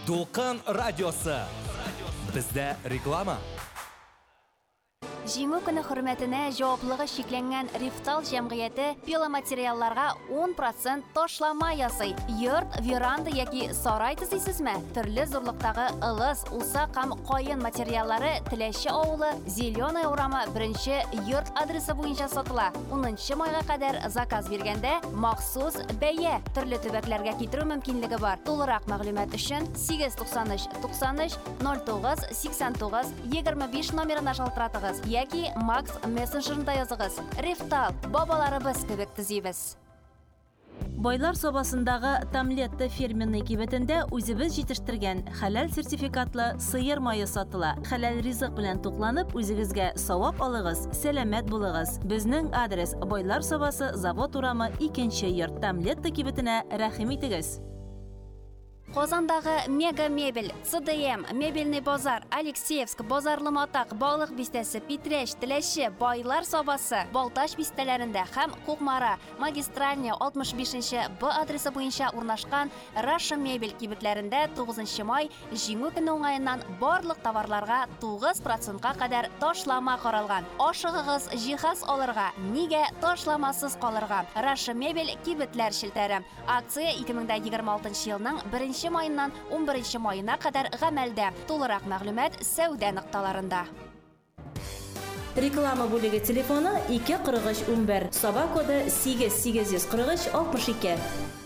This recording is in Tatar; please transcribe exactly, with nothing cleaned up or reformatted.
Толқын радиосы. Бізде реклама. Җиңү көне хөрмәтенә җаваплыгы шикләнгән Рифтал җәмгыяте пиломатериалларга он процент ташлама ясый. Йорт, веранда яки сарай төзисезме? Төрле зурлыктагы ылыс, усак һәм каен материаллары Теләче авылы, Зеленая урамы беренче йорт адресы буенча сатыла. унынчы майга кадәр заказ биргәндә махсус бәя төрле төбәкләргә китерү мөмкинлеге бар. Тулырак мәгълүмат өчен сигез туксан өч туксан өч ноль тугыз сиксән тугыз егерме биш номерына шалтыратыгыз. Яки Макс мессенджерында языгыз. Рифтал, бабаларыбыз кебек төзибез. Байлар собасындагы Тамлетта фирменный кибетендә үзебез җитештергән хәләл сертификатлы сыер майы сатыла. Хәләл ризык белән тукланып, үзегезгә савап алыгыз, сәламәт булыгыз. Безнең адрес Байлар собасы, завод урамы, икенче йорт. Тамлетта кибетенә рәхим итегез. Казандагы Мега Мебель, ЦДМ, Мебельный базар, Алексеевск, Базарлы Матак, Балык бистәсе, Питрәч, Теләче, Байлар собасы, Балташ бистәләрендә һәм Кукмара, Магистральная алтмыш бишенче Б адресы буенча урнашкан Раша Мебель кибетләрендә тугызынчы май җиңү көне уңаеннан барлык товарларга тугыз процентка кадәр ташлама каралган. Ашыгыгыз җиһаз алырга, нигә ташламасыз калырга? Раша Мебель кибетләр шелтәре. Акция ике мең егерме алтынчы елның беренче майыннан он беренче майына кадәр гамәлдә. Тулырак мәгълүмат сәүдә нокталарында. Реклама бүлеге телефоны ике кырык өч ун бер, Саба коды сигез сигез кырык өч алтмыш ике.